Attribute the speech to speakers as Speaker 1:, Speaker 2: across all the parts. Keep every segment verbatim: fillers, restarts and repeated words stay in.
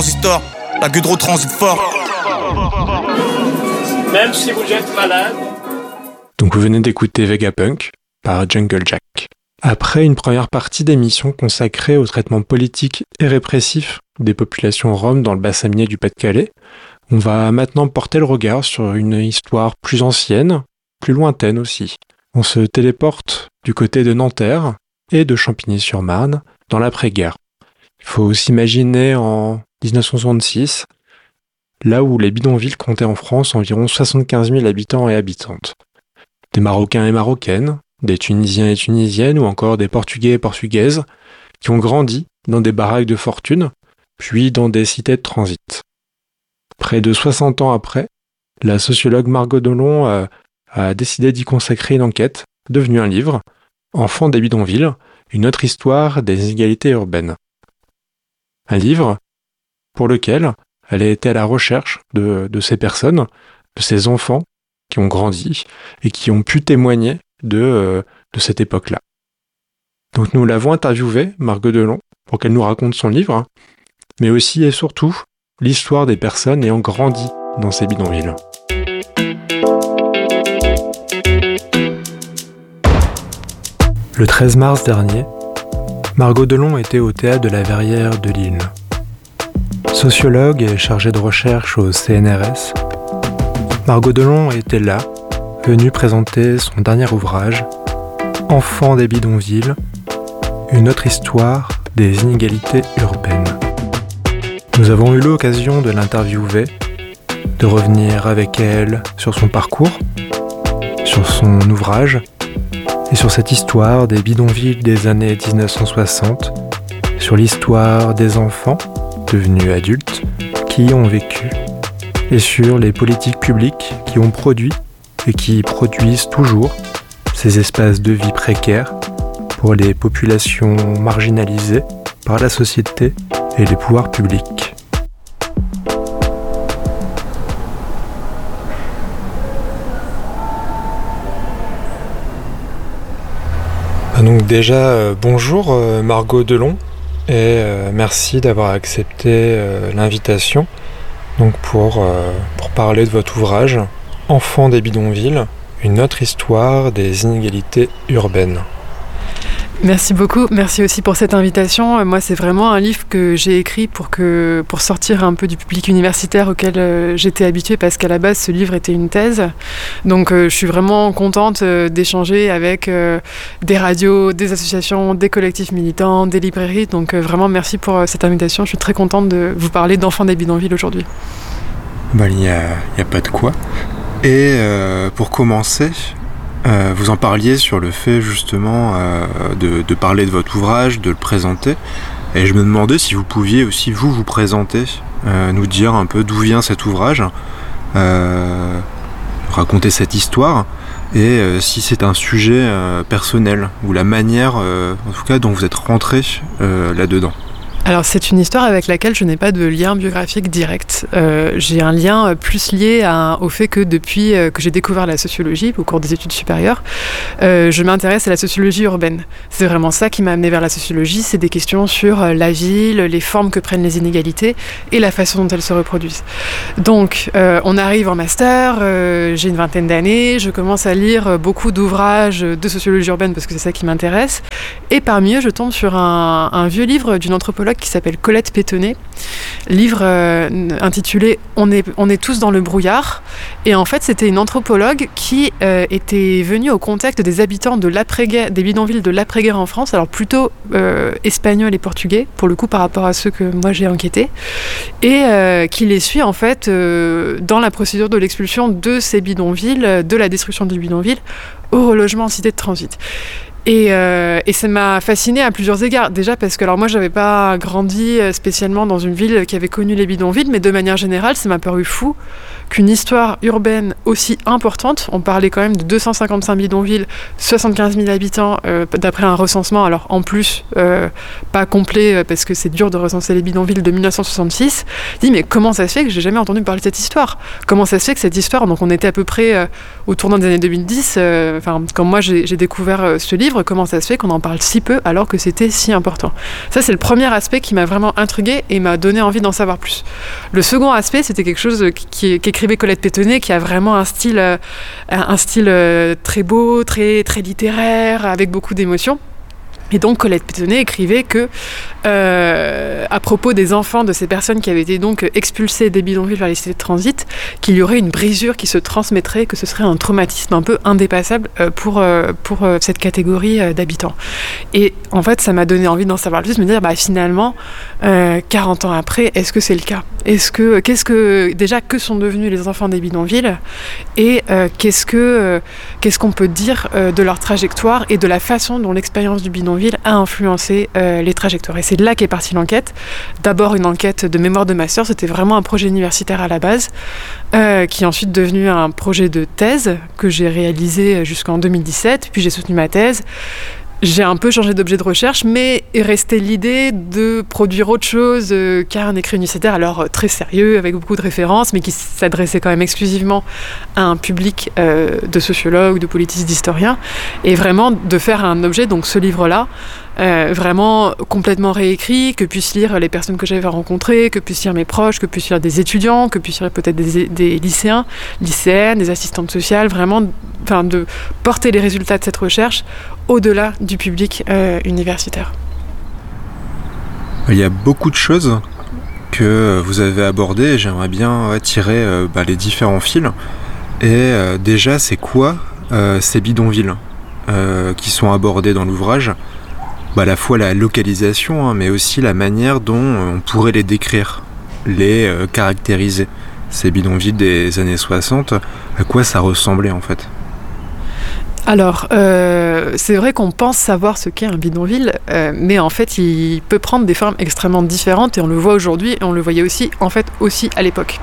Speaker 1: transistor, la Gudro transite fort.
Speaker 2: Même si vous êtes malade.
Speaker 3: Donc vous venez d'écouter Vegapunk par Jungle Jack. Après une première partie d'émission consacrée au traitement politique et répressif des populations roms dans le bassin minier du Pas-de-Calais, on va maintenant porter le regard sur une histoire plus ancienne, plus lointaine aussi. On se téléporte du côté de Nanterre et de Champigny-sur-Marne dans l'après-guerre. Il faut s'imaginer en dix-neuf cent soixante-six, là où les bidonvilles comptaient en France environ soixante-quinze mille habitants et habitantes. Des Marocains et Marocaines, des Tunisiens et Tunisiennes ou encore des Portugais et Portugaises qui ont grandi dans des baraques de fortune, puis dans des cités de transit. Près de soixante ans après, la sociologue Margot Delon a, a décidé d'y consacrer une enquête, devenue un livre, Enfants des bidonvilles, une autre histoire des inégalités urbaines. Un livre pour lequel elle a été à la recherche de, de ces personnes, de ces enfants qui ont grandi et qui ont pu témoigner de, euh, de cette époque-là. Donc nous l'avons interviewée, Margot Delon, pour qu'elle nous raconte son livre, mais aussi et surtout l'histoire des personnes ayant grandi dans ces bidonvilles. Le treize mars dernier, Margot Delon était au théâtre de la Verrière de Lille. Sociologue et chargée de recherche au C N R S, Margot Delon était là, venue présenter son dernier ouvrage, Enfants des bidonvilles, une autre histoire des inégalités urbaines. Nous avons eu l'occasion de l'interviewer, de revenir avec elle sur son parcours, sur son ouvrage et sur cette histoire des bidonvilles des années dix-neuf cent soixante, sur l'histoire des enfants devenus adultes qui y ont vécu et sur les politiques publiques qui ont produit et qui produisent toujours ces espaces de vie précaires pour les populations marginalisées par la société et les pouvoirs publics. Donc déjà, euh, bonjour euh, Margot Delon et euh, merci d'avoir accepté euh, l'invitation donc pour, euh, pour parler de votre ouvrage Enfants des bidonvilles, une autre histoire des inégalités urbaines.
Speaker 4: Merci beaucoup, merci aussi pour cette invitation. Moi, c'est vraiment un livre que j'ai écrit pour, que, pour sortir un peu du public universitaire auquel euh, j'étais habituée, parce qu'à la base, ce livre était une thèse. Donc, euh, je suis vraiment contente euh, d'échanger avec euh, des radios, des associations, des collectifs militants, des librairies. Donc, euh, vraiment, merci pour euh, cette invitation. Je suis très contente de vous parler d'Enfants des bidonvilles aujourd'hui.
Speaker 3: Bah, il n'y a, il y a pas de quoi. Et euh, pour commencer... Euh, vous en parliez sur le fait justement euh, de, de parler de votre ouvrage, de le présenter, et je me demandais si vous pouviez aussi vous vous présenter, euh, nous dire un peu d'où vient cet ouvrage, euh, raconter cette histoire, et euh, si c'est un sujet euh, personnel, ou la manière euh, en tout cas dont vous êtes rentré euh, là-dedans.
Speaker 4: Alors c'est une histoire avec laquelle je n'ai pas de lien biographique direct. Euh, j'ai un lien plus lié à, au fait que depuis euh, que j'ai découvert la sociologie au cours des études supérieures, euh, je m'intéresse à la sociologie urbaine. C'est vraiment ça qui m'a amené vers la sociologie, c'est des questions sur euh, la ville, les formes que prennent les inégalités et la façon dont elles se reproduisent. Donc euh, on arrive en master, euh, j'ai une vingtaine d'années, je commence à lire beaucoup d'ouvrages de sociologie urbaine parce que c'est ça qui m'intéresse, et parmi eux je tombe sur un, un vieux livre d'une anthropologue qui s'appelle Colette Pétonnet, livre euh, intitulé on est, on est tous dans le brouillard. Et en fait, c'était une anthropologue qui euh, était venue au contact des habitants de l'après-guerre, des bidonvilles de l'après-guerre en France, alors plutôt euh, espagnols et portugais, pour le coup, par rapport à ceux que moi j'ai enquêtés, et euh, qui les suit en fait euh, dans la procédure de l'expulsion de ces bidonvilles, de la destruction du bidonville, au relogement en cité de transit. Et, euh, et ça m'a fascinée à plusieurs égards. Déjà parce que alors moi j'avais pas grandi spécialement dans une ville qui avait connu les bidonvilles, mais de manière générale ça m'a paru fou qu'une histoire urbaine aussi importante, on parlait quand même de deux cent cinquante-cinq bidonvilles, soixante-quinze mille habitants euh, d'après un recensement, alors en plus euh, pas complet parce que c'est dur de recenser les bidonvilles de dix-neuf cent soixante-six, je dis mais comment ça se fait que j'ai jamais entendu parler de cette histoire ? Comment ça se fait que cette histoire, donc on était à peu près euh, au tournant des années deux mille dix, enfin euh, quand moi j'ai, j'ai découvert euh, ce livre, livre, comment ça se fait qu'on en parle si peu alors que c'était si important. Ça, c'est le premier aspect qui m'a vraiment intriguée et m'a donné envie d'en savoir plus. Le second aspect, c'était quelque chose qui, qu'écrivait Colette Pétonnet, qui a vraiment un style, euh, un style euh, très beau, très, très littéraire, avec beaucoup d'émotions. Et donc Colette Pétonnet écrivait que, euh, à propos des enfants de ces personnes qui avaient été donc expulsées des bidonvilles vers les cités de transit, qu'il y aurait une brisure qui se transmettrait, que ce serait un traumatisme un peu indépassable euh, pour, euh, pour euh, cette catégorie euh, d'habitants. Et en fait, ça m'a donné envie d'en savoir plus, de me dire, bah, finalement, euh, quarante ans après, est-ce que c'est le cas ? Est-ce que, qu'est-ce que, déjà, que sont devenus les enfants des bidonvilles ? Et euh, qu'est-ce, que, euh, qu'est-ce qu'on peut dire euh, de leur trajectoire et de la façon dont l'expérience du bidonville a influencé euh, les trajectoires. Et c'est de là qu'est partie l'enquête. D'abord une enquête de mémoire de master, c'était vraiment un projet universitaire à la base, euh, qui est ensuite devenu un projet de thèse que j'ai réalisé jusqu'en deux mille dix-sept, puis j'ai soutenu ma thèse. J'ai un peu changé d'objet de recherche, mais est restée l'idée de produire autre chose euh, qu'un écrit universitaire, alors euh, très sérieux, avec beaucoup de références, mais qui s'adressait quand même exclusivement à un public euh, de sociologues, de politistes, d'historiens, et vraiment de faire un objet, donc ce livre-là, euh, vraiment complètement réécrit, que puissent lire les personnes que j'avais rencontrées, que puissent lire mes proches, que puissent lire des étudiants, que puissent lire peut-être des, des lycéens, lycéennes, des assistantes sociales, vraiment enfin, de porter les résultats de cette recherche au-delà du public euh, universitaire.
Speaker 5: Il y a beaucoup de choses que vous avez abordées et j'aimerais bien ouais, tirer euh, bah, les différents fils. Et euh, déjà, c'est quoi euh, ces bidonvilles euh, qui sont abordés dans l'ouvrage ? Bah, à la fois la localisation, hein, mais aussi la manière dont on pourrait les décrire, les euh, caractériser. Ces bidonvilles des années soixante, à quoi ça ressemblait en fait ?
Speaker 4: Alors, euh, c'est vrai qu'on pense savoir ce qu'est un bidonville, euh, mais en fait, il peut prendre des formes extrêmement différentes, et on le voit aujourd'hui, et on le voyait aussi, en fait, aussi à l'époque.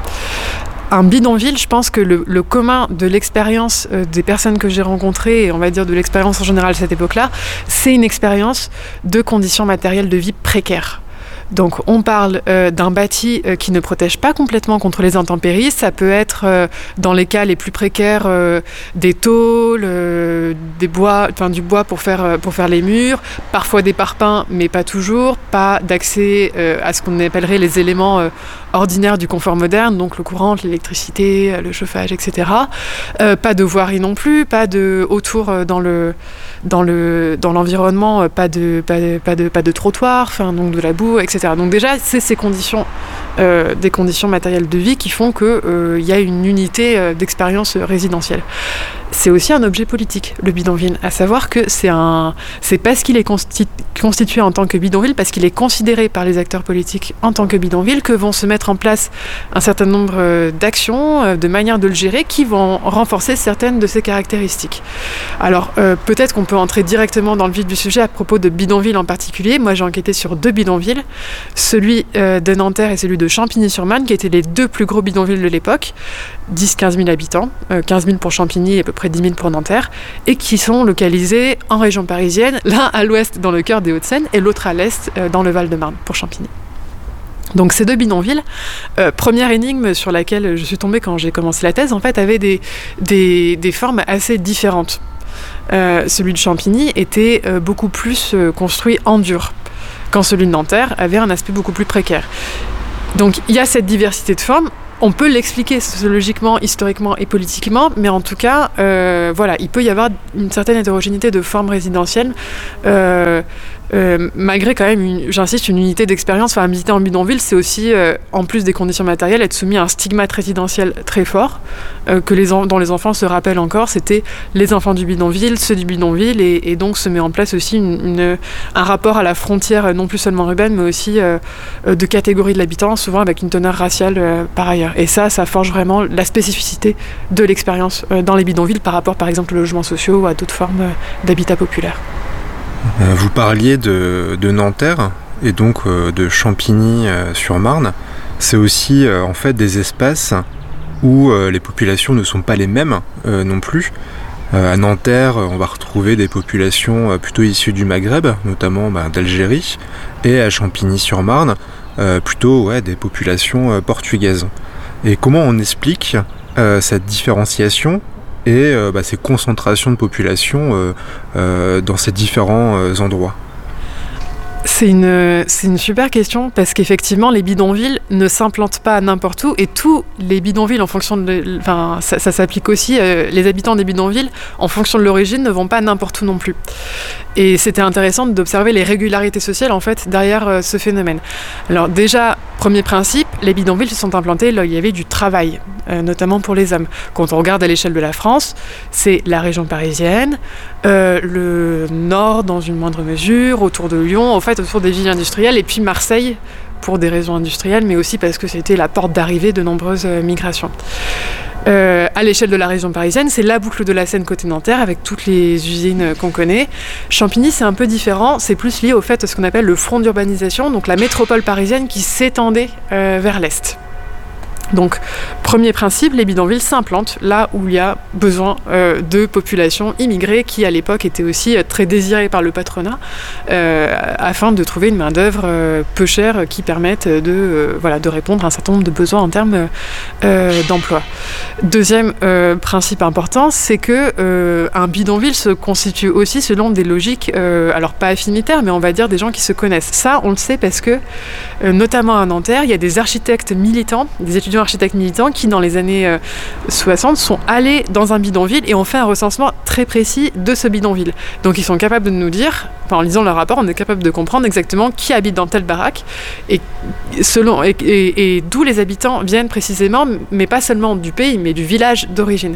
Speaker 4: Un bidonville, je pense que le, le commun de l'expérience euh, des personnes que j'ai rencontrées, et on va dire de l'expérience en général à cette époque-là, c'est une expérience de conditions matérielles de vie précaires. Donc on parle euh, d'un bâti euh, qui ne protège pas complètement contre les intempéries. Ça peut être, euh, dans les cas les plus précaires, euh, des tôles, euh, des bois, enfin du bois pour faire, euh, pour faire les murs, parfois des parpaings, mais pas toujours, pas d'accès euh, à ce qu'on appellerait les éléments euh, ordinaires du confort moderne, donc le courant, l'électricité, le chauffage, et cetera. Euh, pas de voirie non plus, pas de autour euh, dans le dans le dans l'environnement, euh, pas de pas de, pas de pas de trottoir, enfin donc de la boue, et cetera. Donc déjà, c'est ces conditions, euh, des conditions matérielles de vie qui font qu'il euh, y a une unité euh, d'expérience résidentielle. C'est aussi un objet politique, le bidonville, à savoir que c'est un, c'est parce qu'il est constitu- constitué en tant que bidonville, parce qu'il est considéré par les acteurs politiques en tant que bidonville, que vont se mettre en place un certain nombre euh, d'actions, euh, de manières de le gérer, qui vont renforcer certaines de ses caractéristiques. Alors, euh, peut-être qu'on peut entrer directement dans le vif du sujet à propos de bidonville en particulier. Moi, j'ai enquêté sur deux bidonvilles, celui euh, de Nanterre et celui de Champigny-sur-Marne, qui étaient les deux plus gros bidonvilles de l'époque, dix à quinze mille habitants, euh, quinze mille pour Champigny et à peu près dix mille pour Nanterre, et qui sont localisés en région parisienne, l'un à l'ouest dans le cœur des Hauts-de-Seine et l'autre à l'est euh, dans le Val-de-Marne pour Champigny. Donc ces deux bidonvilles, euh, première énigme sur laquelle je suis tombée quand j'ai commencé la thèse, en fait, avaient des, des, des formes assez différentes. Euh, celui de Champigny était euh, beaucoup plus euh, construit en dur, quand celui de Nanterre avait un aspect beaucoup plus précaire. Donc il y a cette diversité de formes. On peut l'expliquer sociologiquement, historiquement et politiquement, mais en tout cas, euh, voilà, il peut y avoir une certaine hétérogénéité de formes résidentielles, euh, euh, malgré quand même, une, j'insiste, une unité d'expérience. Enfin, habiter en bidonville, c'est aussi, euh, en plus des conditions matérielles, être soumis à un stigmate résidentiel très fort, euh, que les en, dont les enfants se rappellent encore. C'était les enfants du bidonville, ceux du bidonville, et, et donc se met en place aussi une, une, un rapport à la frontière, non plus seulement urbaine, mais aussi euh, de catégorie de l'habitant, souvent avec une teneur raciale euh, par ailleurs. Et ça, ça forge vraiment la spécificité de l'expérience euh, dans les bidonvilles par rapport, par exemple, aux logements sociaux ou à d'autres formes euh, d'habitat populaire.
Speaker 5: Euh, vous parliez de, de Nanterre et donc euh, de Champigny-sur-Marne. C'est aussi euh, en fait des espaces où euh, les populations ne sont pas les mêmes euh, non plus. Euh, à Nanterre, on va retrouver des populations euh, plutôt issues du Maghreb, notamment bah, d'Algérie, et à Champigny-sur-Marne, euh, plutôt ouais, des populations euh, portugaises. Et comment on explique euh, cette différenciation et euh, bah, ces concentrations de population euh, euh, dans ces différents euh, endroits?
Speaker 4: C'est une, c'est une super question parce qu'effectivement, les bidonvilles ne s'implantent pas n'importe où et tous les bidonvilles, en fonction de, enfin, ça, ça s'applique aussi, euh, les habitants des bidonvilles, en fonction de l'origine, ne vont pas n'importe où non plus. Et c'était intéressant d'observer les régularités sociales en fait derrière euh, ce phénomène. Alors déjà, premier principe, les bidonvilles se sont implantés là où il y avait du travail, euh, notamment pour les hommes. Quand on regarde à l'échelle de la France, c'est la région parisienne, euh, le nord dans une moindre mesure, autour de Lyon, en fait autour des villes industrielles, et puis Marseille pour des raisons industrielles, mais aussi parce que c'était la porte d'arrivée de nombreuses euh, migrations. Euh, à l'échelle de la région parisienne, c'est la boucle de la Seine côté Nanterre avec toutes les usines qu'on connaît. Champigny, c'est un peu différent, c'est plus lié au fait de ce qu'on appelle le front d'urbanisation, donc la métropole parisienne qui s'étendait euh, vers l'est. Donc, premier principe, les bidonvilles s'implantent là où il y a besoin euh, de populations immigrées qui, à l'époque, étaient aussi euh, très désirées par le patronat euh, afin de trouver une main-d'œuvre euh, peu chère qui permette de, euh, voilà, de répondre à un certain nombre de besoins en termes euh, d'emploi. Deuxième euh, principe important, c'est que euh, un bidonville se constitue aussi selon des logiques, euh, alors pas affinitaires, mais on va dire des gens qui se connaissent. Ça, on le sait parce que, euh, notamment à Nanterre, il y a des architectes militants, des étudiants architectes militants qui, dans les années euh, soixante, sont allés dans un bidonville et ont fait un recensement très précis de ce bidonville. Donc ils sont capables de nous dire, enfin, en lisant leur rapport, on est capable de comprendre exactement qui habite dans telle baraque et, selon, et, et, et d'où les habitants viennent précisément, mais pas seulement du pays, mais du village d'origine.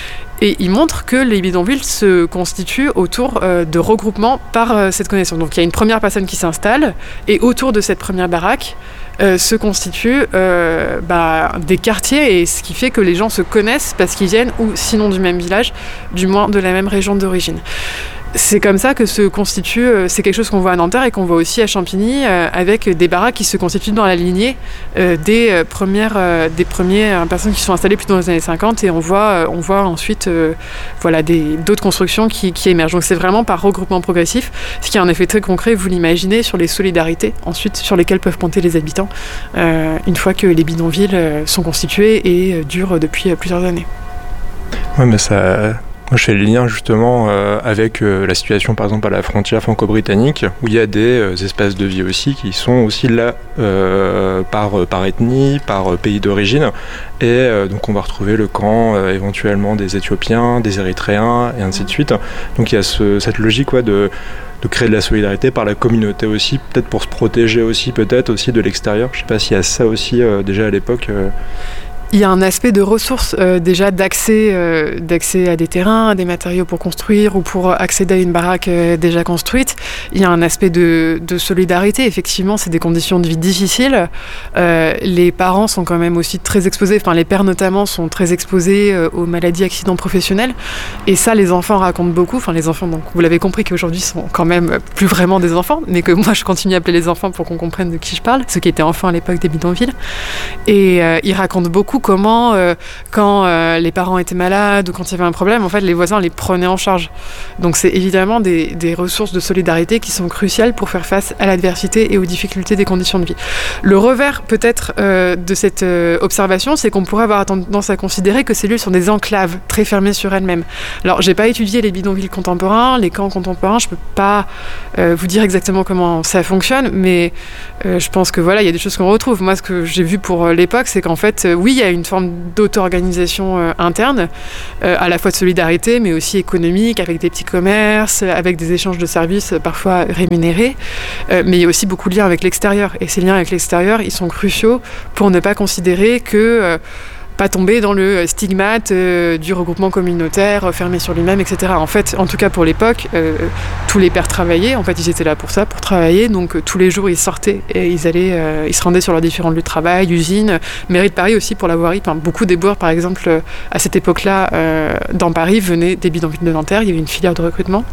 Speaker 4: Et il montre que les bidonvilles se constituent autour euh, de regroupements par euh, cette connaissance. Donc il y a une première personne qui s'installe, et autour de cette première baraque euh, se constituent euh, bah, des quartiers, et ce qui fait que les gens se connaissent parce qu'ils viennent, ou sinon du même village, du moins de la même région d'origine. C'est comme ça que se constitue, c'est quelque chose qu'on voit à Nanterre et qu'on voit aussi à Champigny, euh, avec des baraques qui se constituent dans la lignée euh, des euh, premières, euh, des premières personnes qui sont installées plutôt dans les années cinquante, et on voit, euh, on voit ensuite euh, voilà, des, d'autres constructions qui, qui émergent. Donc c'est vraiment par regroupement progressif, ce qui a un effet très concret, vous l'imaginez, sur les solidarités ensuite sur lesquelles peuvent compter les habitants euh, une fois que les bidonvilles euh, sont constitués et euh, durent depuis euh, plusieurs années.
Speaker 3: Ouais, mais ça... Moi, je fais le lien justement euh, avec euh, la situation par exemple à la frontière franco-britannique, où il y a des euh, espaces de vie aussi qui sont aussi là euh, par, euh, par ethnie, par euh, pays d'origine, et euh, donc on va retrouver le camp euh, éventuellement des Éthiopiens, des Érythréens, et ainsi de suite. Donc il y a ce, cette logique ouais, de, de créer de la solidarité par la communauté aussi, peut-être pour se protéger aussi, peut-être aussi de l'extérieur. Je ne sais pas s'il y a ça aussi euh, déjà à l'époque. Euh,
Speaker 4: Il y a un aspect de ressources, euh, déjà d'accès, euh, d'accès à des terrains, à des matériaux pour construire ou pour accéder à une baraque euh, déjà construite. Il y a un aspect de, de solidarité. Effectivement, c'est des conditions de vie difficiles. Euh, les parents sont quand même aussi très exposés, enfin les pères notamment sont très exposés euh, aux maladies, accidents professionnels. Et ça, les enfants racontent beaucoup. Enfin, les enfants, donc vous l'avez compris qu'aujourd'hui sont quand même plus vraiment des enfants, mais que moi je continue à appeler les enfants pour qu'on comprenne de qui je parle, ceux qui étaient enfants à l'époque des bidonvilles. Et euh, ils racontent beaucoup comment, euh, quand euh, les parents étaient malades ou quand il y avait un problème, en fait, les voisins les prenaient en charge. Donc c'est évidemment des, des ressources de solidarité qui sont cruciales pour faire face à l'adversité et aux difficultés des conditions de vie. Le revers, peut-être, euh, de cette euh, observation, c'est qu'on pourrait avoir tendance à considérer que ces lieux sont des enclaves très fermées sur elles-mêmes. Alors, j'ai pas étudié les bidonvilles contemporains, les camps contemporains, je peux pas euh, vous dire exactement comment ça fonctionne, mais euh, je pense que voilà, il y a des choses qu'on retrouve. Moi, ce que j'ai vu pour euh, l'époque, c'est qu'en fait, euh, oui, il y a une forme d'auto-organisation euh, interne, euh, à la fois de solidarité, mais aussi économique, avec des petits commerces, avec des échanges de services euh, parfois rémunérés, euh, mais il y a aussi beaucoup de liens avec l'extérieur. Et ces liens avec l'extérieur, ils sont cruciaux pour ne pas considérer que... Euh, pas tomber dans le stigmate euh, du regroupement communautaire, euh, fermé sur lui-même, et cetera. En fait, en tout cas pour l'époque, euh, tous les pères travaillaient. En fait, ils étaient là pour ça, pour travailler. Donc, euh, tous les jours, ils sortaient et ils allaient, euh, ils se rendaient sur leurs différents lieux de travail, usines, mairie de Paris aussi pour la voirie. Enfin, beaucoup des bourgs, par exemple, euh, à cette époque-là, euh, dans Paris, venaient des bidonvilles de Nanterre. Il y avait une filière de recrutement.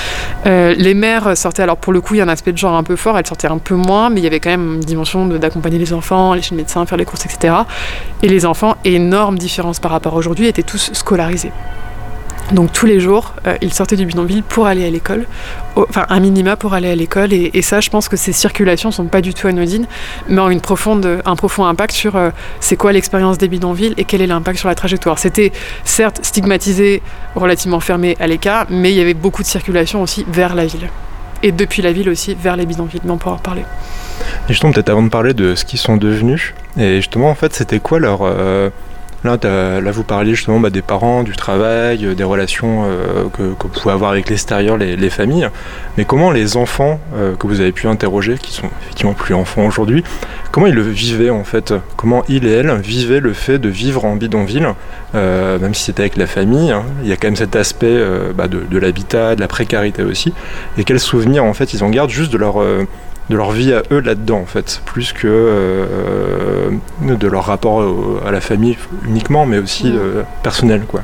Speaker 4: Euh, les mères sortaient, alors pour le coup, il y a un aspect de genre un peu fort. Elles sortaient un peu moins, mais il y avait quand même une dimension de, d'accompagner les enfants, aller chez le médecin, faire les courses, et cetera. Et les enfants, énorme différence par rapport à aujourd'hui, étaient tous scolarisés. Donc tous les jours, euh, ils sortaient du bidonville pour aller à l'école, au, enfin un minima pour aller à l'école, et, et ça, je pense que ces circulations sont pas du tout anodines, mais ont une profonde, un profond impact sur euh, c'est quoi l'expérience des bidonvilles et quel est l'impact sur la trajectoire. C'était certes stigmatisé, relativement fermé à l'écart, mais il y avait beaucoup de circulation aussi vers la ville, et depuis la ville aussi vers les bidonvilles, mais on pourra en reparler.
Speaker 3: Et justement, peut-être avant de parler de ce qu'ils sont devenus, et justement, en fait, c'était quoi leur... Euh... Là, là, vous parliez justement bah, des parents, du travail, euh, des relations euh, que, que vous pouvez avoir avec l'extérieur, les, les familles. Mais comment les enfants euh, que vous avez pu interroger, qui sont effectivement plus enfants aujourd'hui, comment ils le vivaient en fait? Comment ils et elles vivaient le fait de vivre en bidonville, euh, même si c'était avec la famille, hein, il y a quand même cet aspect euh, bah, de, de l'habitat, de la précarité aussi. Et quels souvenirs en fait ils en gardent juste de leur... Euh, de leur vie à eux là-dedans en fait, plus que euh, de leur rapport au, à la famille uniquement, mais aussi euh, personnel quoi.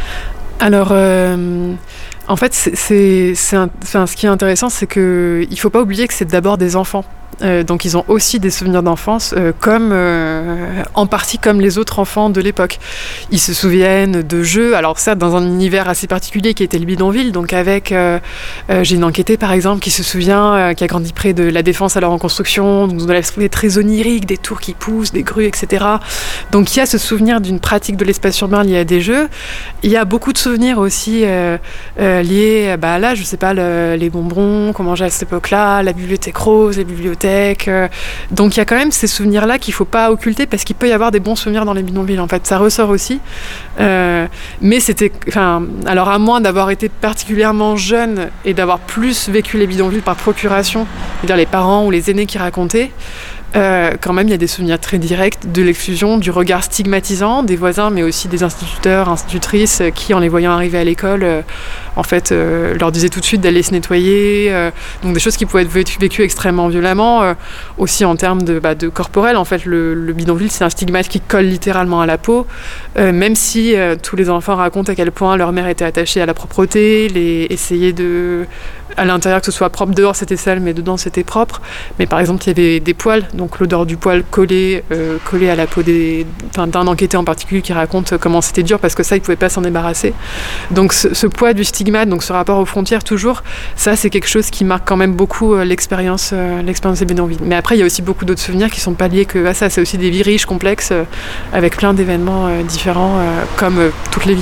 Speaker 4: Alors euh, en fait c'est, c'est, c'est un, enfin, ce qui est intéressant c'est que il faut pas oublier que c'est d'abord des enfants. Euh, donc ils ont aussi des souvenirs d'enfance, euh, comme euh, en partie comme les autres enfants de l'époque. Ils se souviennent de jeux, alors certes dans un univers assez particulier qui était le bidonville, donc avec, euh, euh, j'ai une enquêtée par exemple qui se souvient, euh, qui a grandi près de la Défense à leur reconstruction, donc on a l'esprit très onirique, des tours qui poussent, des grues, et cetera. Donc il y a ce souvenir d'une pratique de l'espace urbain liée à des jeux. Il y a beaucoup de souvenirs aussi euh, euh, liés bah, là, je sais pas, le, les bonbons, qu'on mangeait à cette époque-là, la bibliothèque rose, les bibliothèques. Donc il y a quand même ces souvenirs-là qu'il ne faut pas occulter parce qu'il peut y avoir des bons souvenirs dans les bidonvilles. En fait, ça ressort aussi. Euh, mais c'était, enfin, alors à moins d'avoir été particulièrement jeune et d'avoir plus vécu les bidonvilles par procuration, c'est-à-dire les parents ou les aînés qui racontaient. Euh, quand même, il y a des souvenirs très directs de l'exclusion, du regard stigmatisant des voisins, mais aussi des instituteurs, institutrices qui, en les voyant arriver à l'école, euh, en fait, euh, leur disaient tout de suite d'aller se nettoyer. Euh, donc des choses qui pouvaient être vécues extrêmement violemment, euh, aussi en termes de, bah, de corporel. En fait, le, le bidonville, c'est un stigmate qui colle littéralement à la peau, euh, même si euh, tous les enfants racontent à quel point leur mère était attachée à la propreté, les essayer de, à l'intérieur que ce soit propre, dehors c'était sale, mais dedans c'était propre. Mais par exemple, il y avait des poils. Donc l'odeur du poil collé, euh, collé à la peau des, d'un enquêté en particulier qui raconte comment c'était dur parce que ça, il ne pouvait pas s'en débarrasser. Donc ce, ce poids du stigmate, donc ce rapport aux frontières toujours, ça c'est quelque chose qui marque quand même beaucoup euh, l'expérience, euh, l'expérience des bidonvilles. Mais après, il y a aussi beaucoup d'autres souvenirs qui ne sont pas liés que à ça. C'est aussi des vies riches, complexes, euh, avec plein d'événements euh, différents, euh, comme euh, toutes les vies.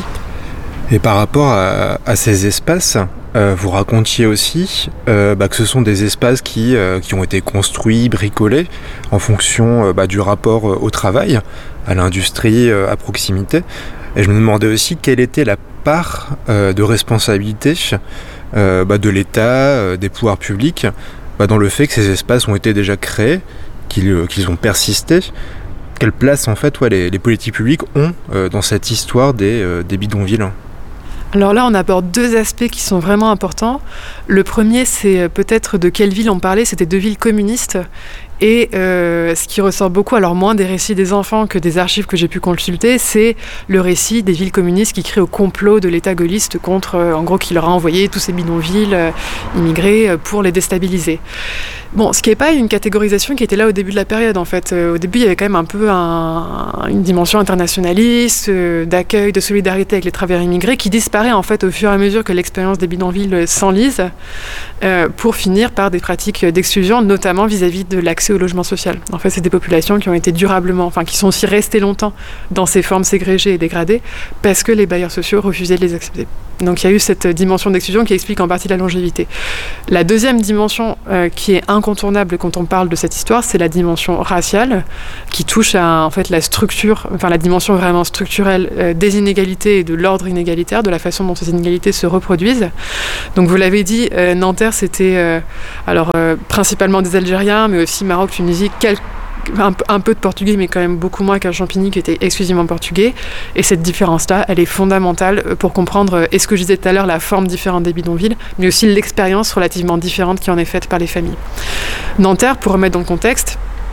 Speaker 5: Et par rapport à, à ces espaces, euh, vous racontiez aussi euh, bah, que ce sont des espaces qui, euh, qui ont été construits, bricolés, en fonction euh, bah, du rapport euh, au travail, à l'industrie, euh, à proximité. Et je me demandais aussi quelle était la part euh, de responsabilité euh, bah, de l'État, euh, des pouvoirs publics, bah, dans le fait que ces espaces ont été déjà créés, qu'ils, euh, qu'ils ont persisté. Quelle place en fait ouais, les, les politiques publiques ont euh, dans cette histoire des, euh, des bidonvilles?
Speaker 4: Alors là, on aborde deux aspects qui sont vraiment importants. Le premier, c'est peut-être de quelle ville on parlait. C'était deux villes communistes. Et euh, ce qui ressort beaucoup, alors moins des récits des enfants que des archives que j'ai pu consulter, c'est le récit des villes communistes qui crient au complot de l'État gaulliste contre, euh, en gros, qui leur a envoyé tous ces bidonvilles euh, immigrés euh, pour les déstabiliser. Bon, ce qui n'est pas une catégorisation qui était là au début de la période, en fait. Euh, au début, il y avait quand même un peu un, une dimension internationaliste, euh, d'accueil, de solidarité avec les travailleurs immigrés, qui disparaît, en fait, au fur et à mesure que l'expérience des bidonvilles s'enlise, euh, pour finir par des pratiques d'exclusion, notamment vis-à-vis de l'accès au logement social. En fait, c'est des populations qui ont été durablement, enfin, qui sont aussi restées longtemps dans ces formes ségrégées et dégradées, parce que les bailleurs sociaux refusaient de les accepter. Donc il y a eu cette dimension d'exclusion qui explique en partie la longévité. La deuxième dimension euh, qui est incontournable quand on parle de cette histoire, c'est la dimension raciale, qui touche à en fait la structure, enfin la dimension vraiment structurelle euh, des inégalités et de l'ordre inégalitaire, de la façon dont ces inégalités se reproduisent. Donc vous l'avez dit, euh, Nanterre c'était euh, alors euh, principalement des Algériens, mais aussi Maroc, Tunisie, quelques Un, un peu de portugais, mais quand même beaucoup moins qu'à Champigny qui était exclusivement portugais. Et cette différence-là, elle est fondamentale pour comprendre, est-ce que je disais tout à l'heure, la forme différente des bidonvilles, mais aussi l'expérience relativement différente qui en est faite par les familles. Nanterre, pour remettre dans le contexte,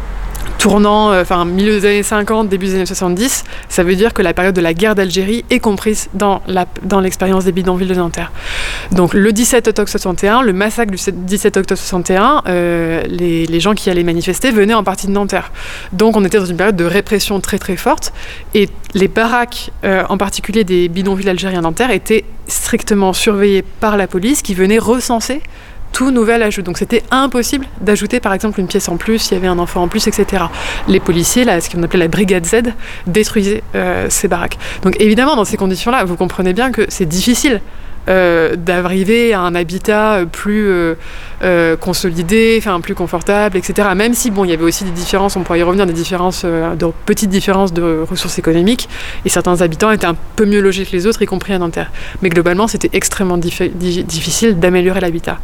Speaker 4: tournant, enfin euh, milieu des années cinquante, début des années soixante-dix, ça veut dire que la période de la guerre d'Algérie est comprise dans, la, dans l'expérience des bidonvilles de Nanterre. Donc le dix-sept octobre soixante et un, le massacre du dix-sept octobre soixante et un, euh, les, les gens qui allaient manifester venaient en partie de Nanterre. Donc on était dans une période de répression très très forte, et les baraques, euh, en particulier des bidonvilles algériens Nanterre, étaient strictement surveillées par la police qui venait recenser tout nouvel ajout. Donc c'était impossible d'ajouter par exemple une pièce en plus, s'il y avait un enfant en plus, et cetera. Les policiers, là, ce qu'on appelait la brigade Z, détruisaient euh, ces baraques. Donc évidemment, dans ces conditions-là, vous comprenez bien que c'est difficile euh, d'arriver à un habitat plus euh, euh, consolidé, enfin plus confortable, et cetera. Même si, bon, il y avait aussi des différences, on pourrait y revenir, des différences, euh, de petites différences de ressources économiques, et certains habitants étaient un peu mieux logés que les autres, y compris à Nanterre. Mais globalement, c'était extrêmement dif- di- difficile d'améliorer l'habitat.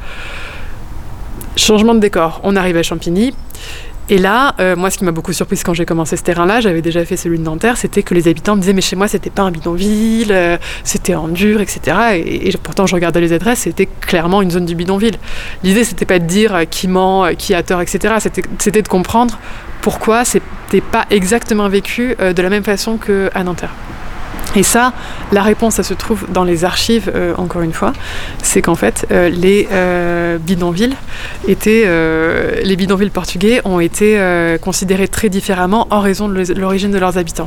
Speaker 4: Changement de décor, on arrive à Champigny. Et là, euh, moi, ce qui m'a beaucoup surprise quand j'ai commencé ce terrain-là, j'avais déjà fait celui de Nanterre, c'était que les habitants me disaient « mais chez moi, c'était pas un bidonville, euh, c'était en dur, et cetera » Et, et pourtant, je regardais les adresses, c'était clairement une zone du bidonville. L'idée, c'était pas de dire euh, qui ment, euh, qui a tort, et cetera. C'était, c'était de comprendre pourquoi c'était pas exactement vécu euh, de la même façon qu'à Nanterre. Et ça, la réponse, ça se trouve dans les archives, euh, encore une fois, c'est qu'en fait, euh, les euh, bidonvilles étaient, euh, les bidonvilles portugais ont été euh, considérés très différemment en raison de l'origine de leurs habitants.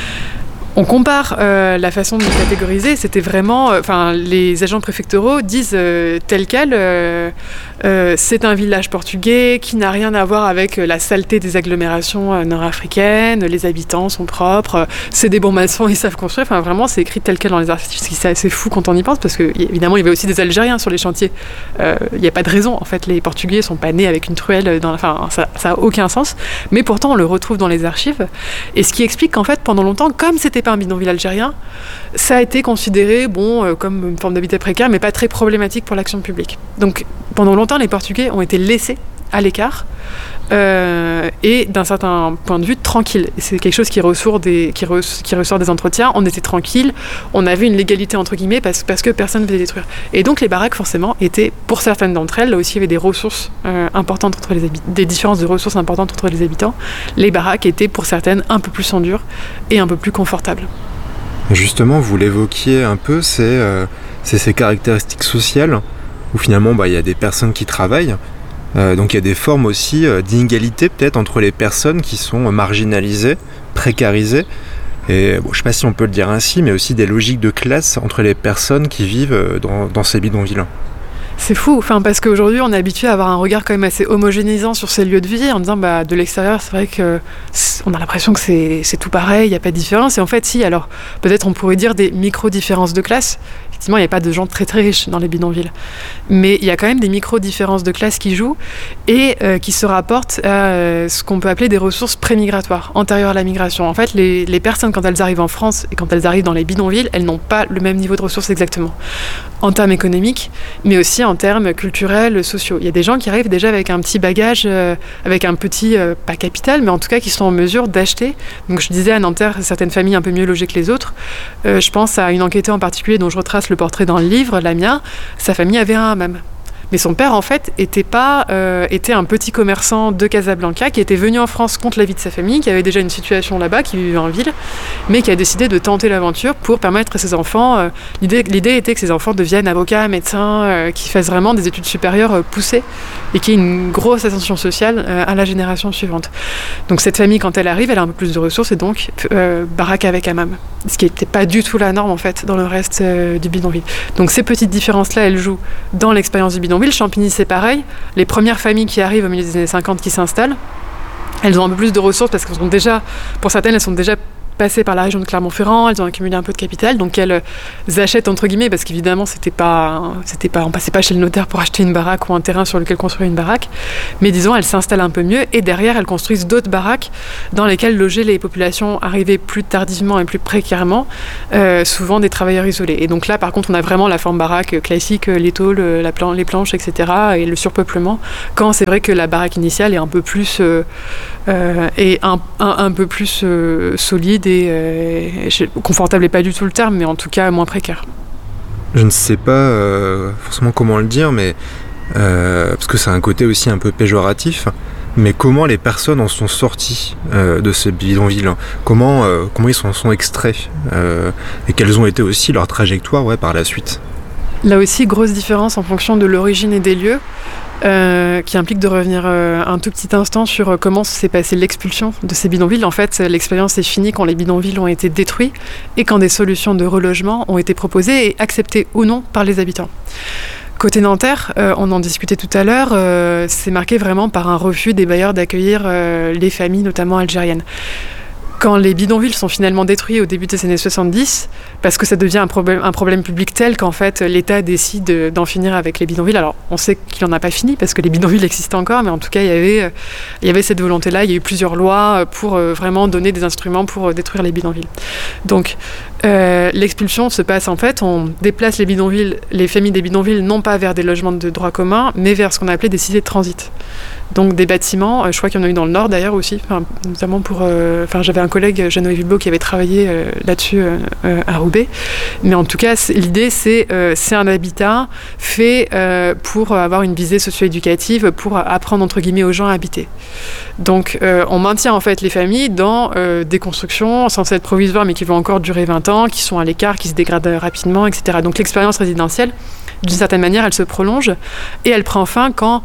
Speaker 4: On compare euh, la façon de les catégoriser, c'était vraiment, enfin, euh, les agents préfectoraux disent euh, tel quel, euh, euh, c'est un village portugais qui n'a rien à voir avec euh, la saleté des agglomérations euh, nord-africaines, les habitants sont propres, euh, c'est des bons maçons, ils savent construire, enfin vraiment c'est écrit tel quel dans les archives, ce qui c'est assez fou quand on y pense, parce que évidemment il y avait aussi des Algériens sur les chantiers, il euh, n'y a pas de raison, en fait les Portugais sont pas nés avec une truelle, dans, enfin ça n'a aucun sens, mais pourtant on le retrouve dans les archives, et ce qui explique qu'en fait pendant longtemps, comme c'était pas un bidonville algérien, ça a été considéré bon, euh, comme une forme d'habitat précaire, mais pas très problématique pour l'action publique. Donc pendant longtemps, les Portugais ont été laissés à l'écart euh, et d'un certain point de vue tranquille. Et c'est quelque chose qui ressort, des, qui, re, qui ressort des entretiens. On était tranquille, on avait une légalité entre guillemets parce, parce que personne ne voulait détruire. Et donc les baraques forcément étaient, pour certaines d'entre elles, là aussi il y avait des ressources euh, importantes entre les habitants, des différences de ressources importantes entre les habitants. Les baraques étaient pour certaines un peu plus en dur et un peu plus confortables.
Speaker 5: Justement, vous l'évoquiez un peu, c'est, euh, c'est ces caractéristiques sociales où finalement bah, y a des personnes qui travaillent. Euh, donc il y a des formes aussi euh, d'inégalité peut-être entre les personnes qui sont marginalisées, précarisées. Et bon, je ne sais pas si on peut le dire ainsi, mais aussi des logiques de classe entre les personnes qui vivent dans, dans ces bidonvilles.
Speaker 4: C'est fou, enfin, parce qu'aujourd'hui on est habitué à avoir un regard quand même assez homogénéisant sur ces lieux de vie en disant bah, de l'extérieur c'est vrai qu'on a l'impression que c'est, c'est tout pareil, il n'y a pas de différence, et en fait si, alors peut-être on pourrait dire des micro-différences de classe. Effectivement, il n'y a pas de gens très très riches dans les bidonvilles, mais il y a quand même des micro-différences de classe qui jouent et euh, qui se rapportent à euh, ce qu'on peut appeler des ressources pré-migratoires, antérieures à la migration. En fait, les, les personnes, quand elles arrivent en France et quand elles arrivent dans les bidonvilles, elles n'ont pas le même niveau de ressources exactement, en termes économiques, mais aussi en termes culturels, sociaux. Il y a des gens qui arrivent déjà avec un petit bagage, euh, avec un petit, euh, pas capital, mais en tout cas qui sont en mesure d'acheter. Donc je disais à Nanterre, certaines familles un peu mieux logées que les autres. Euh, je pense à une enquêtée en particulier dont je retrace le portrait dans le livre, la mienne. Sa famille avait un hammam. Mais son père, en fait, était, pas, euh, était un petit commerçant de Casablanca qui était venu en France contre l'avis de sa famille, qui avait déjà une situation là-bas, qui vivait en ville, mais qui a décidé de tenter l'aventure pour permettre à ses enfants... Euh, l'idée, l'idée était que ses enfants deviennent avocats, médecins, euh, qu'ils fassent vraiment des études supérieures euh, poussées et qu'il y ait une grosse attention sociale euh, à la génération suivante. Donc cette famille, quand elle arrive, elle a un peu plus de ressources et donc euh, baraque avec hammam. Ce qui n'était pas du tout la norme, en fait, dans le reste euh, du bidonville. Donc ces petites différences-là, elles jouent dans l'expérience du bidonville. Champigny, c'est pareil. Les premières familles qui arrivent au milieu des années cinquante qui s'installent, elles ont un peu plus de ressources parce qu'elles sont déjà, pour certaines, elles sont déjà passées par la région de Clermont-Ferrand, elles ont accumulé un peu de capital, donc elles achètent entre guillemets, parce qu'évidemment c'était pas, c'était pas, on passait pas chez le notaire pour acheter une baraque ou un terrain sur lequel construire une baraque, mais disons elles s'installent un peu mieux et derrière elles construisent d'autres baraques dans lesquelles loger les populations arrivées plus tardivement et plus précairement, euh, souvent des travailleurs isolés. Et donc là par contre on a vraiment la forme baraque classique, les tôles, la plan- les planches, et cetera et le surpeuplement, quand c'est vrai que la baraque initiale est un peu plus euh, euh, et un, un, un peu plus euh, solide et euh, confortable n'est pas du tout le terme, mais en tout cas moins précaire.
Speaker 5: Je ne sais pas euh, forcément comment le dire, mais euh, parce que c'est un côté aussi un peu péjoratif, Mais comment les personnes en sont sorties euh, de ces bidonvilles ? Comment, euh, comment ils s'en sont extraits euh, et quelles ont été aussi leurs trajectoires ouais, par la suite ?
Speaker 4: Là aussi, grosse différence en fonction de l'origine et des lieux, euh, qui implique de revenir euh, un tout petit instant sur euh, comment s'est passée l'expulsion de ces bidonvilles. En fait, l'expérience est finie quand les bidonvilles ont été détruits et quand des solutions de relogement ont été proposées et acceptées ou non par les habitants. Côté Nanterre, euh, on en discutait tout à l'heure, euh, c'est marqué vraiment par un refus des bailleurs d'accueillir euh, les familles, notamment algériennes. Quand les bidonvilles sont finalement détruits au début des années soixante-dix, parce que ça devient un problème, un problème public tel qu'en fait l'État décide d'en finir avec les bidonvilles. Alors on sait qu'il n'en a pas fini parce que les bidonvilles existent encore, mais en tout cas il y avait, il y avait cette volonté-là. Il y a eu plusieurs lois pour vraiment donner des instruments pour détruire les bidonvilles. Donc euh, l'expulsion se passe en fait, on déplace les bidonvilles, les familles des bidonvilles non pas vers des logements de droit commun, mais vers ce qu'on appelait des cités de transit. Donc des bâtiments, je crois qu'il y en a eu dans le Nord d'ailleurs aussi, enfin, notamment pour... Euh, enfin, j'avais un collègue, Jeannot Vilbeau, qui avait travaillé euh, là-dessus euh, à Roubaix. Mais en tout cas, c'est, l'idée, c'est, euh, c'est un habitat fait euh, pour avoir une visée socio-éducative, pour apprendre, entre guillemets, aux gens à habiter. Donc euh, on maintient en fait les familles dans euh, des constructions censées être provisoires, mais qui vont encore durer vingt ans, qui sont à l'écart, qui se dégradent rapidement, et cetera. Donc l'expérience résidentielle, d'une certaine manière, elle se prolonge et elle prend fin quand...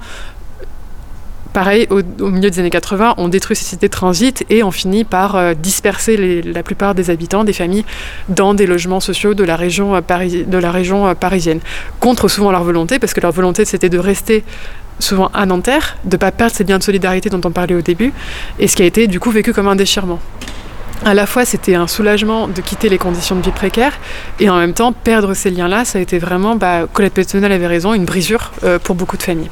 Speaker 4: Pareil, au, au milieu des années quatre-vingts, on détruit ces cités de transit et on finit par euh, disperser les, la plupart des habitants, des familles, dans des logements sociaux de la région, euh, Paris, de la région euh, parisienne. Contre souvent leur volonté, parce que leur volonté, c'était de rester souvent à Nanterre, de ne pas perdre ces liens de solidarité dont on parlait au début, et ce qui a été du coup vécu comme un déchirement. À la fois, c'était un soulagement de quitter les conditions de vie précaires, et en même temps, perdre ces liens-là, ça a été vraiment, bah, Colette Pétonnel avait raison, une brisure euh, pour beaucoup de familles.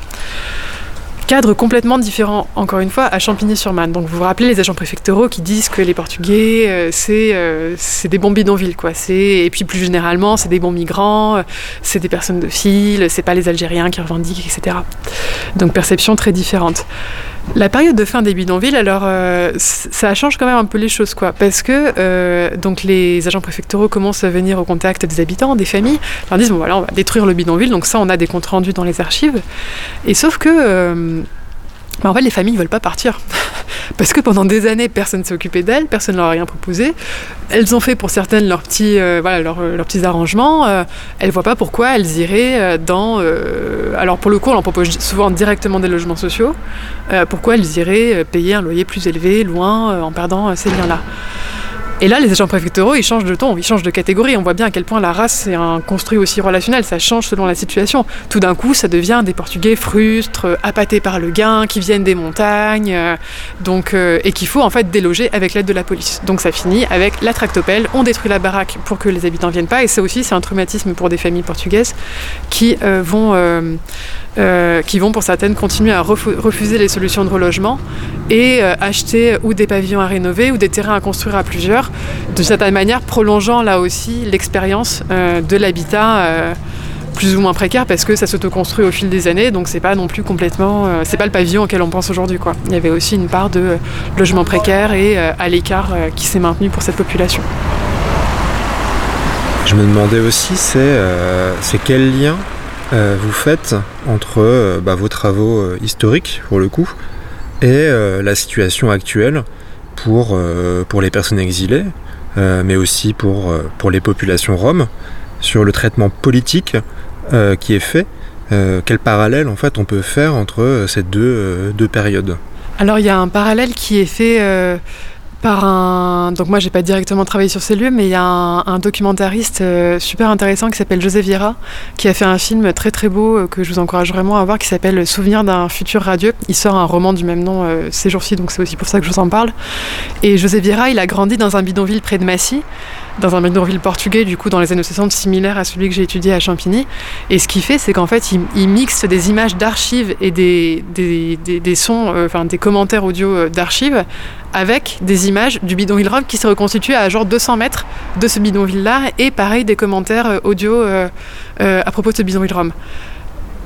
Speaker 4: Cadre complètement différent, encore une fois, à Champigny-sur-Marne. Donc vous vous rappelez les agents préfectoraux qui disent que les Portugais, euh, c'est, euh, c'est des bons bidonvilles, quoi. C'est, et puis plus généralement, c'est des bons migrants, euh, c'est des personnes de file, c'est pas les Algériens qui revendiquent, et cetera. Donc perception très différente. La période de fin des bidonvilles, alors euh, ça change quand même un peu les choses, quoi, parce que euh, donc les agents préfectoraux commencent à venir au contact des habitants, des familles, leur disent bon voilà, on va détruire le bidonville, donc ça on a des comptes rendus dans les archives, et sauf que euh, bah en fait les familles ne veulent pas partir. Parce que pendant des années, personne ne s'est occupé d'elles, personne ne leur a rien proposé. Elles ont fait pour certaines leurs petits, euh, voilà, leurs, leurs petits arrangements. Euh, elles ne voient pas pourquoi elles iraient dans... Euh, alors pour le coup, on leur propose souvent directement des logements sociaux. Euh, pourquoi elles iraient payer un loyer plus élevé, loin, euh, en perdant euh, ces liens-là. Et là, les agents préfectoraux, ils changent de ton, ils changent de catégorie. On voit bien à quel point la race, c'est un construit aussi relationnel. Ça change selon la situation. Tout d'un coup, ça devient des Portugais frustres, appâtés par le gain, qui viennent des montagnes, euh, donc, euh, et qu'il faut en fait déloger avec l'aide de la police. Donc ça finit avec la tractopelle. On détruit la baraque pour que les habitants ne viennent pas. Et ça aussi, c'est un traumatisme pour des familles portugaises qui euh, vont... Euh, Euh, qui vont pour certaines continuer à refu- refuser les solutions de relogement et euh, acheter ou des pavillons à rénover ou des terrains à construire à plusieurs, de certaine manière prolongeant là aussi l'expérience euh, de l'habitat euh, plus ou moins précaire, parce que ça s'autoconstruit au fil des années, donc c'est pas non plus complètement, euh, c'est pas le pavillon auquel on pense aujourd'hui, quoi. Il y avait aussi une part de euh, logement précaire et euh, à l'écart euh, qui s'est maintenu pour cette population.
Speaker 5: Je me demandais aussi, c'est, euh, c'est quel lien Euh, vous faites entre euh, bah, vos travaux euh, historiques, pour le coup, et euh, la situation actuelle pour, euh, pour les personnes exilées, euh, mais aussi pour, euh, pour les populations roms, sur le traitement politique euh, qui est fait. Euh, quel parallèle, en fait, on peut faire entre ces deux, euh, deux périodes ?
Speaker 4: Alors, il y a un parallèle qui est fait... Euh par un... Donc moi, j'ai pas directement travaillé sur ces lieux, mais il y a un, un documentariste euh, super intéressant qui s'appelle José Vieira, qui a fait un film très très beau euh, que je vous encourage vraiment à voir, qui s'appelle Souvenir d'un futur radieux. Il sort un roman du même nom euh, ces jours-ci, donc c'est aussi pour ça que je vous en parle. Et José Vieira, il a grandi dans un bidonville près de Massy, dans un bidonville portugais, du coup, dans les années soixante, similaire à celui que j'ai étudié à Champigny. Et ce qu'il fait, c'est qu'en fait, il, il mixe des images d'archives et des, des, des, des sons, euh, enfin des commentaires audio d'archives, avec des images du bidonville rom qui s'est reconstitué à genre deux cents mètres de ce bidonville-là, et pareil, des commentaires audio euh, euh, à propos de ce bidonville rom.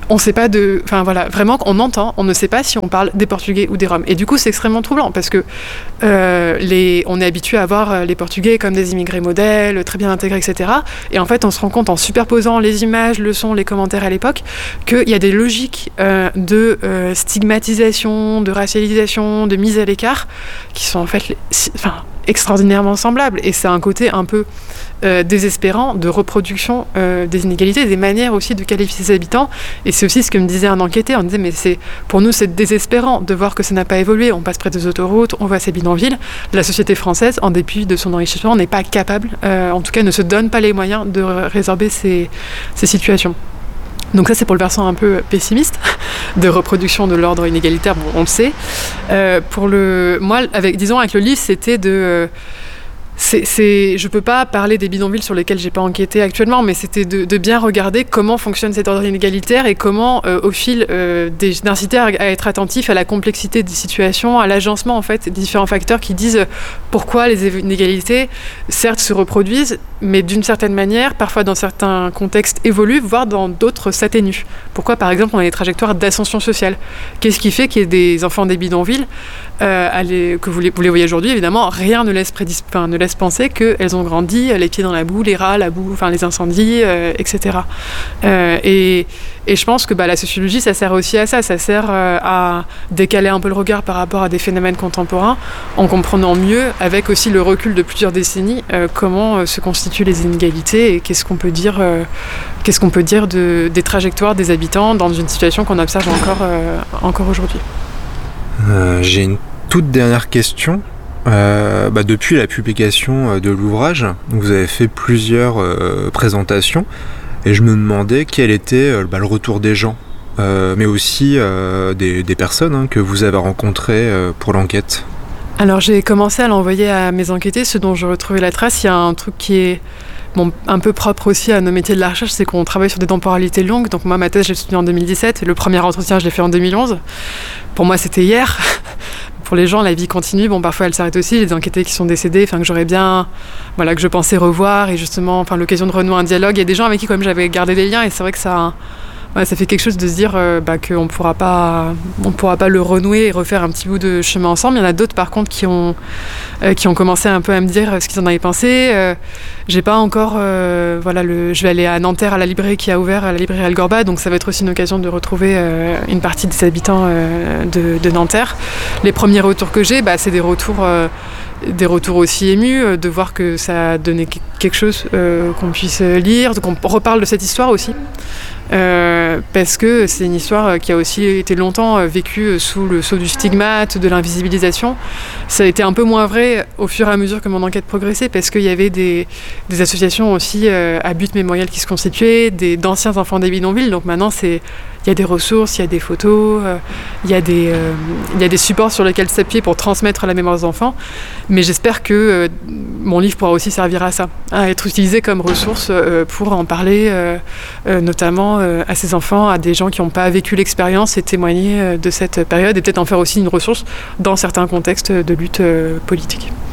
Speaker 4: on ne sait pas de... Enfin voilà, vraiment, on entend, on ne sait pas si on parle des Portugais ou des Roms. Et du coup, c'est extrêmement troublant parce que euh, les, on est habitué à voir les Portugais comme des immigrés modèles, très bien intégrés, et cetera. Et en fait, on se rend compte en superposant les images, le son, les commentaires à l'époque, qu'il y a des logiques euh, de euh, stigmatisation, de racialisation, de mise à l'écart, qui sont en fait... Les, enfin, extraordinairement semblables. Et c'est un côté un peu euh, désespérant de reproduction euh, des inégalités, des manières aussi de qualifier ses habitants. Et c'est aussi ce que me disait un enquêté. On disait, mais c'est, pour nous, c'est désespérant de voir que ça n'a pas évolué. On passe près des autoroutes, on voit ces bidonvilles. La société française, en dépit de son enrichissement, n'est pas capable, euh, en tout cas ne se donne pas les moyens de résorber ces, ces situations. Donc ça, c'est pour le versant un peu pessimiste de reproduction de l'ordre inégalitaire, bon, on le sait. Euh, pour le, moi, avec, disons, avec le livre, c'était de... Euh, c'est, c'est, je peux pas parler des bidonvilles sur lesquels j'ai pas enquêté actuellement, mais c'était de, de bien regarder comment fonctionne cet ordre inégalitaire et comment, euh, au fil euh, des, d'inciter à, à être attentif à la complexité des situations, à l'agencement en fait, des différents facteurs qui disent pourquoi les inégalités, certes, se reproduisent, mais d'une certaine manière, parfois dans certains contextes évoluent, voire dans d'autres s'atténuent. Pourquoi, par exemple, on a des trajectoires d'ascension sociale? Qu'est-ce qui fait qu'il y ait des enfants des bidonvilles euh, allez, que vous les, vous les voyez aujourd'hui? Évidemment, rien ne laisse, prédisp- enfin, ne laisse penser qu'elles ont grandi les pieds dans la boue, les rats, la boue, enfin les incendies, euh, et cetera. Euh, et, et je pense que bah, la sociologie, ça sert aussi à ça, ça sert euh, à décaler un peu le regard par rapport à des phénomènes contemporains, en comprenant mieux, avec aussi le recul de plusieurs décennies, euh, comment euh, se constituent les inégalités et qu'est-ce qu'on peut dire, euh, qu'est-ce qu'on peut dire de, des trajectoires des habitants dans une situation qu'on observe encore, euh, encore aujourd'hui.
Speaker 5: Euh, j'ai une toute dernière question. Euh, bah depuis la publication de l'ouvrage, vous avez fait plusieurs euh, présentations et je me demandais quel était euh, bah, le retour des gens, euh, mais aussi euh, des, des personnes hein, que vous avez rencontrées euh, pour l'enquête.
Speaker 4: Alors j'ai commencé à l'envoyer à mes enquêtés, ceux dont je retrouvais la trace. Il y a un truc qui est bon, un peu propre aussi à nos métiers de la recherche, c'est qu'on travaille sur des temporalités longues. Donc moi, ma thèse, je l'ai soutenue en deux mille dix-sept, et le premier entretien, je l'ai fait en deux mille onze. Pour moi, c'était hier. Pour les gens, la vie continue. Bon, parfois, elle s'arrête aussi. J'ai des enquêtés qui sont décédés, enfin que j'aurais bien, voilà, que je pensais revoir, et justement, enfin l'occasion de renouer un dialogue. Il y a des gens avec qui, quand même, j'avais gardé des liens, et c'est vrai que ça, ouais, ça fait quelque chose de se dire euh, bah, qu'on ne pourra pas, on pourra pas le renouer et refaire un petit bout de chemin ensemble. Il y en a d'autres, par contre, qui ont, euh, qui ont commencé un peu à me dire ce qu'ils en avaient pensé. Euh, j'ai pas encore, euh, voilà, le, je vais aller à Nanterre à la librairie qui a ouvert, à la librairie Algorba, donc ça va être aussi une occasion de retrouver euh, une partie des habitants euh, de, de Nanterre. Les premiers retours que j'ai, bah, c'est des retours, euh, des retours aussi émus, euh, de voir que ça a donné quelque chose euh, qu'on puisse lire, qu'on reparle de cette histoire aussi. Euh, parce que c'est une histoire qui a aussi été longtemps vécue sous le sceau du stigmate, de l'invisibilisation. Ça a été un peu moins vrai au fur et à mesure que mon enquête progressait, parce qu'il y avait des, des associations aussi euh, à but mémoriel qui se constituaient, des, d'anciens enfants des bidonvilles. Donc maintenant, c'est, il y a des ressources, il y a des photos, euh, il y a des, euh, il y a des supports sur lesquels s'appuyer pour transmettre la mémoire aux enfants. Mais j'espère que euh, mon livre pourra aussi servir à ça, à être utilisé comme ressource euh, pour en parler, euh, euh, notamment euh, à ces enfants, à des gens qui n'ont pas vécu l'expérience, et témoigner euh, de cette période, et peut-être en faire aussi une ressource dans certains contextes de lutte euh, politique.